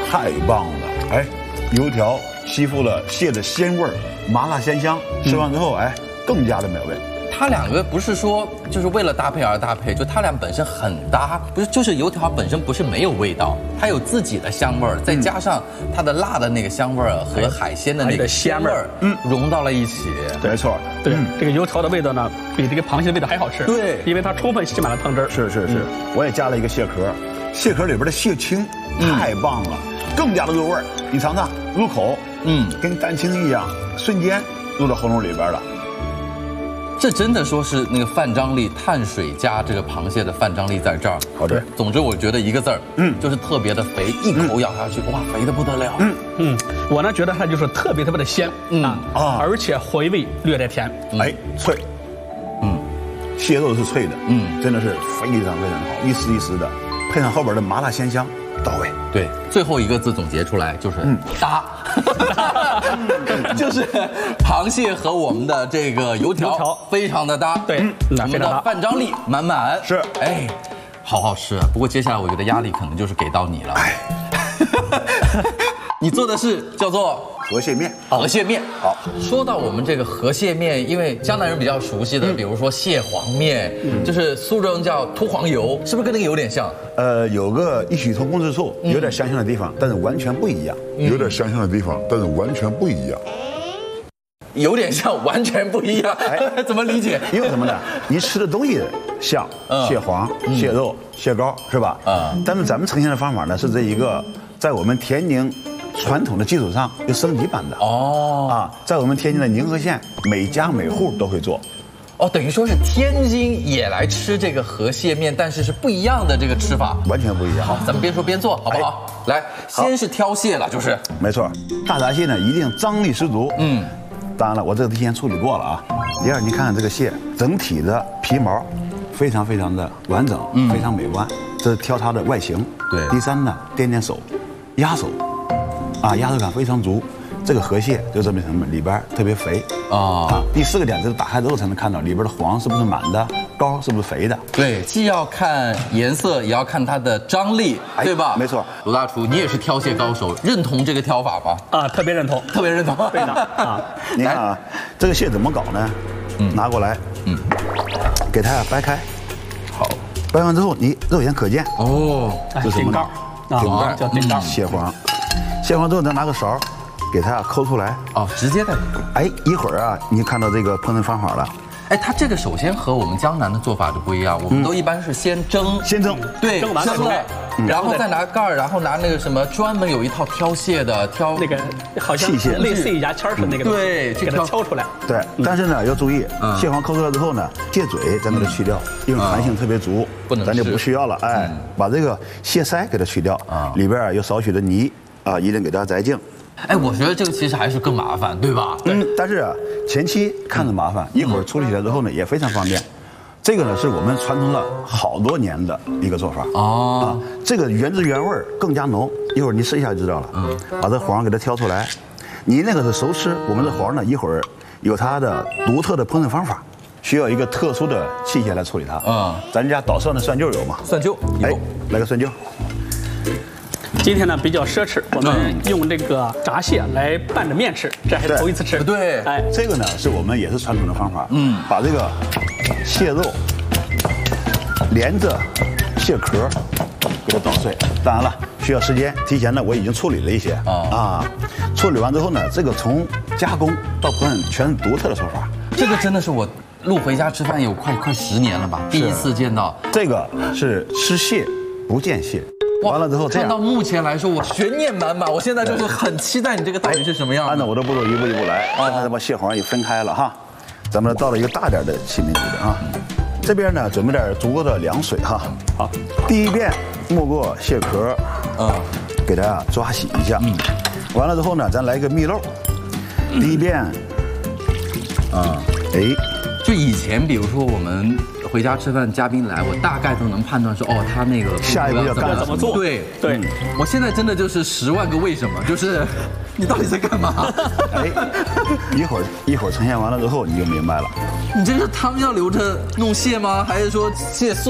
太棒了！哎，油条吸附了蟹的鲜味儿，麻辣鲜香，吃完之后哎更加的美味。 它两个不是说就是为了搭配而搭配，就它俩本身很搭，不是就是油条本身不是没有味道，它有自己的香味儿，再加上它的辣的那个香味儿和海鲜的那个鲜味儿，融到了一起。 没错， 对，这个油条的味道呢，比这个螃蟹的味道还好吃。 对， 因为它充分吸满了汤汁儿。 是，我也加了一个蟹壳，蟹壳里边的蟹青太棒了，更加的入味儿。你尝尝，入口，跟蛋清一样，瞬间入到喉咙里边了。 这真的说是那个饭张力，碳水加这个螃蟹的饭张力在这儿。 好的， 总之我觉得一个字儿，就是特别的肥，一口咬下去，哇，肥的不得了。 我呢觉得它就是特别的鲜，而且回味略带甜， 哎，脆，蟹肉是脆的，真的是非常好，一丝一丝的，配上后边的麻辣鲜香，到位。 对，最后一个字总结出来就是搭，就是螃蟹和我们的这个油条非常的搭。对，我们的饭张力满满。 是， 哎，好好吃啊！不过接下来我觉得压力可能就是给到你了。你做的是叫做河蟹面， 河蟹面。 好， 说到我们这个河蟹面，因为江南人比较熟悉的，比如说蟹黄面，就是苏州人叫秃黄油，是不是跟那个有点像？ 有个异曲同工之处，有点相像的地方，但是完全不一样。 有点相像的地方，但是完全不一样。 有点像，完全不一样。哎，怎么理解？ 因为什么呢？你吃的东西像蟹黄、蟹肉、蟹膏，是吧？但是咱们呈现的方法呢，是这一个在我们天津传统的基础上又升级版的。在我们天津的宁河县，每家每户都会做。 等于说是天津也来吃这个河蟹面，但是是不一样的这个吃法， 完全不一样。 好，咱们边说边做，好不好？来，先是挑蟹了，就是。 没错，大闸蟹呢一定张力十足。当然了，我这个提前处理过了啊。第二，你看看这个蟹整体的皮毛，非常的完整，非常美观。这是挑它的外形。 对。 第三呢，点手，压手，压手感非常足。这个河蟹就证明什么？里边特别肥第四个点就是打开之后才能看到里边的黄是不是满的，膏是不是肥的。 对，既要看颜色，也要看它的张力，对吧？ 没错。 罗大厨，你也是挑蟹高手，认同这个挑法吗？ 特别认同， 特别认同。 对的你看啊，这个蟹怎么搞呢？拿过来，给它掰开。好，掰完之后你肉眼可见这是什么呢？ 顶盖叫顶盖。 蟹黄，蟹黄之后再拿个勺。给它抠出来直接的。 一会儿你看到这个烹饪方法了。 它这个首先和我们江南的做法就不一样，我们都一般是先蒸，对，蒸了，然后再拿盖儿，然后拿那个什么专门有一套挑蟹的挑那个好像器械，类似于牙签似的那个， 对， 给它挑出来。 对，但是呢要注意，蟹黄抠出来之后呢，芥嘴咱给它去掉，因为弹性特别足，咱就不需要了。把这个蟹腮给它去掉，里边有少许的泥一定给它摘净。 我觉得这个其实还是更麻烦，对吧？ 但是前期看着麻烦，一会儿处理起来之后呢，也非常方便。这个呢是我们传承了好多年的一个做法这个原汁原味更加浓。一会儿你试一下就知道了。把这黄给它挑出来，你那个是熟吃，我们这黄呢一会儿有它的独特的烹饪方法，需要一个特殊的器械来处理它。咱家捣蒜的蒜臼有吗？ 蒜臼， 来个蒜臼。 今天呢比较奢侈，我们用这个闸蟹来拌着面吃，这还是头一次吃。 对， 这个呢是我们也是传统的方法。把这个蟹肉连着蟹壳给它捣碎。当然了，需要时间，提前呢我已经处理了一些处理完之后呢，这个从加工到烹饪全是独特的手法。 这个真的是我路回家吃饭有快10年了吧，第一次见到。 这个是吃蟹不见蟹。完了之后， 看到目前来说，我悬念满满。我现在就是很期待你这个到底是什么样的。 按照我的步骤一步一步来。咱把蟹黄也分开了哈，咱们倒了一个大点的器皿里边这边呢准备点足够的凉水哈。好，第一遍没过蟹壳，给它抓洗一下。完了之后呢，咱来一个蜜漏。第一遍， 就以前比如说我们回家吃饭，嘉宾来，我大概都能判断说，他那个下一步要怎么做？ 对，我现在真的就是10万个为什么，就是你到底在干嘛？ 一会儿呈现完了之后，你就明白了。 你这个汤要留着弄蟹吗？还是说蟹碎？